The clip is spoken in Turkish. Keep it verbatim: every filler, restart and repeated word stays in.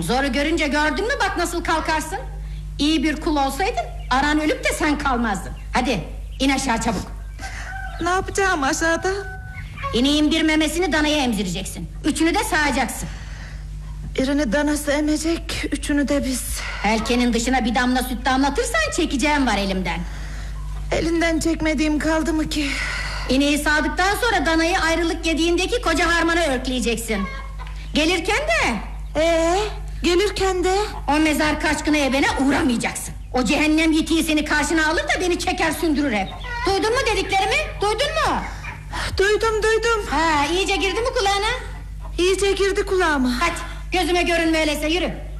Zoru görünce gördün mü bak nasıl kalkarsın. İyi bir kul olsaydın aran ölüp de sen kalmazdın. Hadi in aşağı çabuk. Ne yapacağım aşağıda? İneğin bir memesini danaya emzireceksin. Üçünü de sağacaksın. Birini danası emecek, üçünü de biz. Helkenin dışına bir damla süt damlatırsan çekeceğim var elimden. Elinden çekmediğim kaldı mı ki? İneği sağdıktan sonra danayı ayrılık yediğindeki koca harmana örkleyeceksin. Gelirken de Ee, gelirken de o mezar kaçkını ebene uğramayacaksın. O cehennem yitiği seni karşına alır da beni çeker sündürür hep. Duydun mu dediklerimi? Duydun mu? Duydum duydum. Ha, iyice girdi mi kulağına? İyice girdi kulağıma. Hadi gözüme görünme öyleyse, yürü.